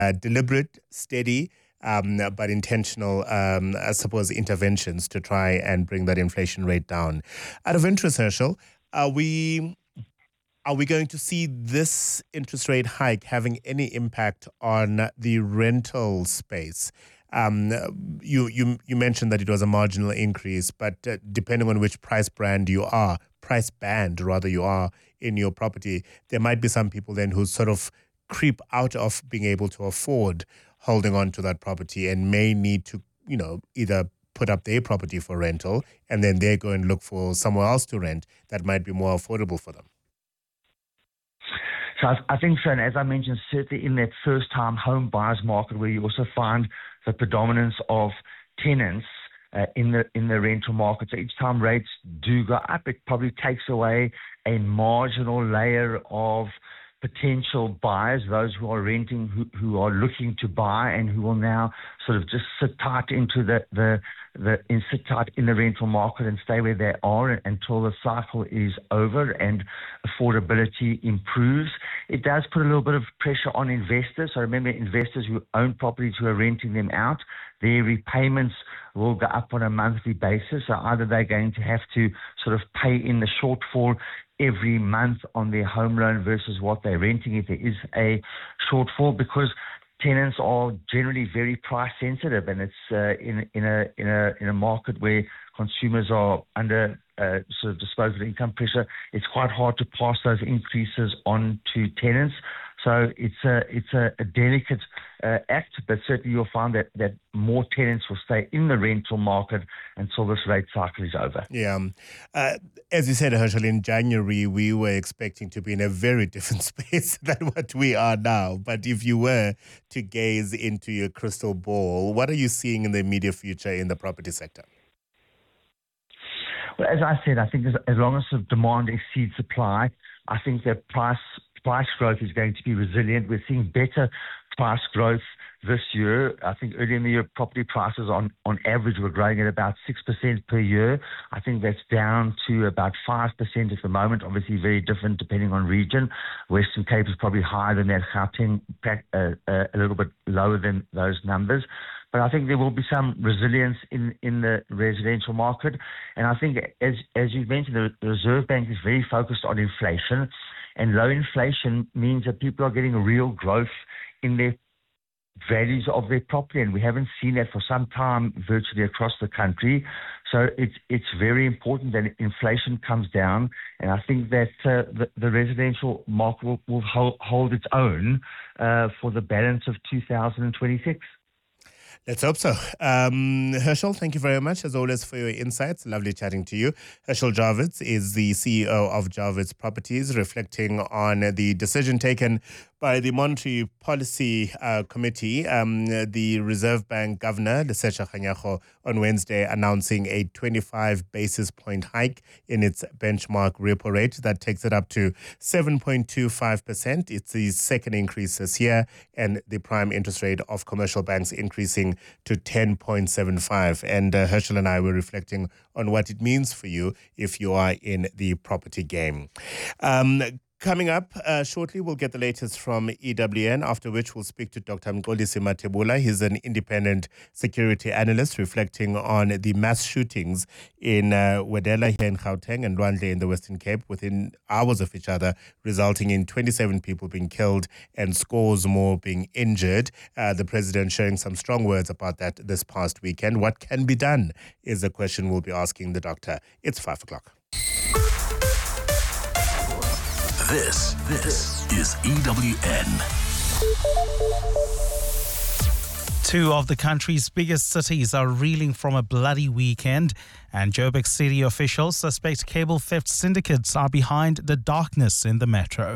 deliberate, steady, but intentional, I suppose, interventions to try and bring that inflation rate down. Out of interest, Herschel, are we going to see this interest rate hike having any impact on the rental space? You mentioned that it was a marginal increase, but depending on which price band you are in your property, there might be some people then who sort of creep out of being able to afford holding on to that property and may need to, either put up their property for rental and then they go and look for somewhere else to rent that might be more affordable for them. So I think so, and as I mentioned, certainly in that first-time home buyers market where you also find the predominance of tenants in the rental market. So each time rates do go up, it probably takes away a marginal layer of potential buyers, those who are renting, who are looking to buy and who will now sort of just sit tight into sit tight in the rental market and stay where they are until the cycle is over and affordability improves. It does put a little bit of pressure on investors. So remember, investors who own properties who are renting them out, their repayments will go up on a monthly basis. So either they're going to have to sort of pay in the shortfall every month on their home loan versus what they're renting if there is a shortfall, because tenants are generally very price sensitive, and it's in a market where consumers are under sort of disposable income pressure. It's quite hard to pass those increases on to tenants. So it's a delicate act, but certainly you'll find that more tenants will stay in the rental market until this rate cycle is over. Yeah. As you said, Herschel, in January, we were expecting to be in a very different space than what we are now. But if you were to gaze into your crystal ball, what are you seeing in the immediate future in the property sector? Well, as I said, I think as long as the demand exceeds supply, I think that price growth is going to be resilient. We're seeing better price growth this year. I think earlier in the year, property prices on average were growing at about 6% per year. I think that's down to about 5% at the moment. Obviously, very different depending on region. Western Cape is probably higher than that. Gauteng, a little bit lower than those numbers. But I think there will be some resilience in the residential market. And I think, as you mentioned, the Reserve Bank is very focused on inflation. And low inflation means that people are getting real growth in their values of their property, and we haven't seen that for some time virtually across the country. So it's very important that inflation comes down, and I think that the residential market will hold its own for the balance of 2026. Let's hope so. Herschel, thank you very much, as always, for your insights. Lovely chatting to you. Herschel Javits is the CEO of Javits Properties, reflecting on the decision taken by the Monetary Policy Committee, the Reserve Bank Governor, Lesetja Kganyago, on Wednesday announcing a 25 basis point hike in its benchmark repo rate. That takes it up to 7.25%. It's the second increase this year, and the prime interest rate of commercial banks increasing to 10.75. And Herschel and I were reflecting on what it means for you if you are in the property game. Coming up shortly, we'll get the latest from EWN, after which we'll speak to Dr. Mxolisi Mathebula. He's an independent security analyst reflecting on the mass shootings in Wedela here in Gauteng and Lwandle in the Western Cape within hours of each other, resulting in 27 people being killed and scores more being injured. The president sharing some strong words about that this past weekend. What can be done is the question we'll be asking the doctor. It's 5 o'clock. This is EWN. Two of the country's biggest cities are reeling from a bloody weekend, and Joburg city officials suspect cable theft syndicates are behind the darkness in the metro.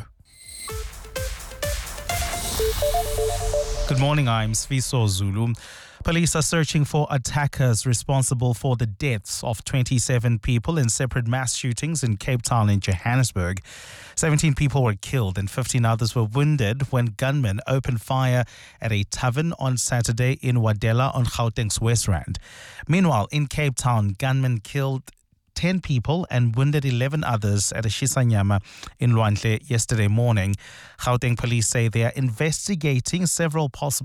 Good morning, I'm Sviso Zulu. Police are searching for attackers responsible for the deaths of 27 people in separate mass shootings in Cape Town and Johannesburg. 17 people were killed and 15 others were wounded when gunmen opened fire at a tavern on Saturday in Wadela on Gauteng's West Rand. Meanwhile, in Cape Town, gunmen killed 10 people and wounded 11 others at a Shisanyama in Lwandle yesterday morning. Gauteng police say they are investigating several possible